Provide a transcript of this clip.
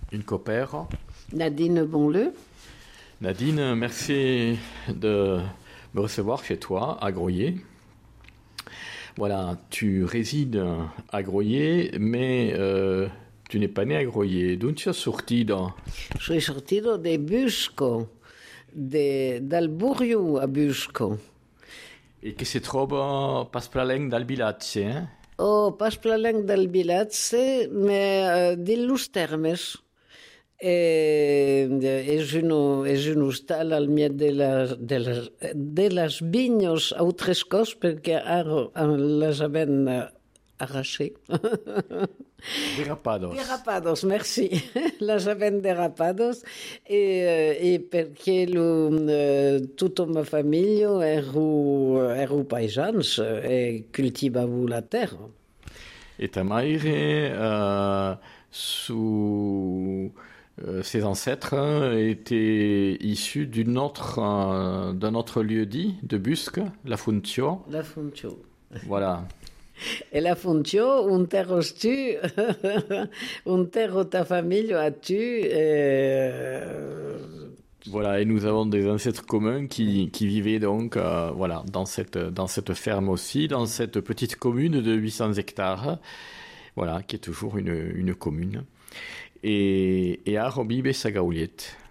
Une copère. Nadine Bonleu. Nadine, merci de me recevoir chez toi, à Groyer. Voilà, tu résides à Groyer, mais tu n'es pas né à Groyer. D'où tu es sortida? Soy sortido de Busco, dal Burriu a Busco. E che si trova paspralenc dal Bilazzi, eh? Oh, pas plalenc del Vilatze, me dillus termes. És un hostal al miet de les vinyos autrescos perquè ara les havent arraché. Derapados. Derapados, merci. Les havent derapados e perché tutta ma famiglia ero paesans e cultivavo la terra. Et ta mère, sous ses ancêtres, étaient issus d'un autre lieu-dit, de Busque, la Funtio. La Funcio. Voilà. E la Funcio, un terros tu, un terro ta famiglia a tu. Voilà, et nous avons des ancêtres communs qui vivaient donc voilà, dans cette ferme aussi, dans cette petite commune de 800 hectares, voilà, qui est toujours une commune. Et à Robibe Sagauliet.